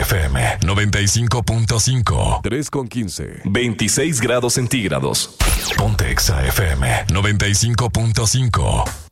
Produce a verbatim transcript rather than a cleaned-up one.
F M noventa y cinco punto cinco. tres con quince. veintiséis grados centígrados. Ponte Exa F M noventa y cinco punto cinco.